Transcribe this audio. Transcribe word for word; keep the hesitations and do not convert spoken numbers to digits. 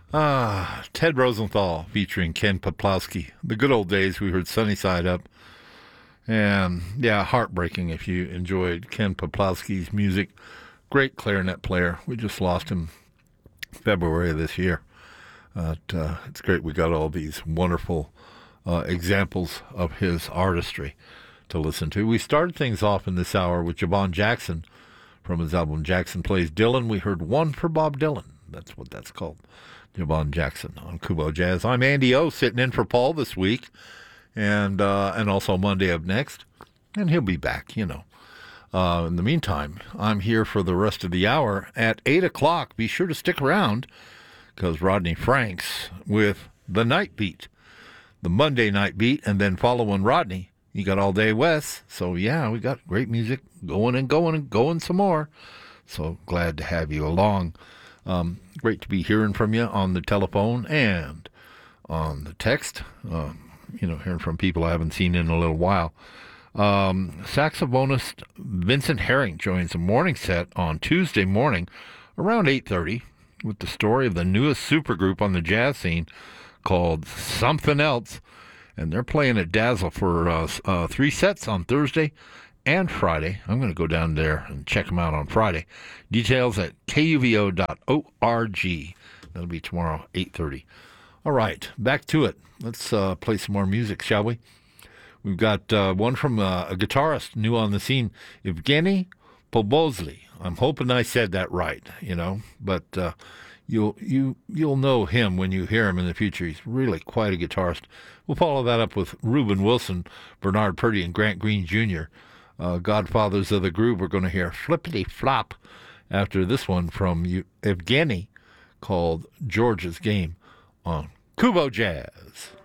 Ah, Ted Rosenthal featuring Ken Poplowski. The good old days, we heard Sunny Side Up. And yeah, heartbreaking if you enjoyed Ken Poplowski's music. Great clarinet player. We just lost him February of this year. But uh, it's great we got all these wonderful uh, examples of his artistry to listen to. We started things off in this hour with Javon Jackson from his album Jackson Plays Dylan. We heard One for Bob Dylan. That's what that's called. Javon Jackson on Kubo Jazz. I'm Andy O, sitting in for Paul this week, and uh, and also Monday of next, and he'll be back, you know. Uh, in the meantime, I'm here for the rest of the hour at eight o'clock. Be sure to stick around, because Rodney Franks with the Night Beat, the Monday Night Beat, and then following Rodney, you got All Day West. So, yeah, we got great music going and going and going some more. So glad to have you along. Um, great to be hearing from you on the telephone and on the text. Um, you know, hearing from people I haven't seen in a little while. Um, saxophonist Vincent Herring joins the morning set on Tuesday morning around eight thirty with the story of the newest supergroup on the jazz scene called Something Else. And they're playing at Dazzle for uh, uh, three sets on Thursday and Friday. I'm going to go down there and check them out on Friday. Details at K U V O dot org. That'll be tomorrow, eight thirty. All right, back to it. Let's uh, play some more music, shall we? We've got uh, one from uh, a guitarist new on the scene, Evgeny Pobozly. I'm hoping I said that right, you know, but uh, you'll you you'll know him when you hear him in the future. He's really quite a guitarist. We'll follow that up with Reuben Wilson, Bernard Purdie, and Grant Green Junior Uh, Godfathers of the Groove. We're going to hear Flippity Flop after this one from Evgeny called George's Game on Kubo Jazz.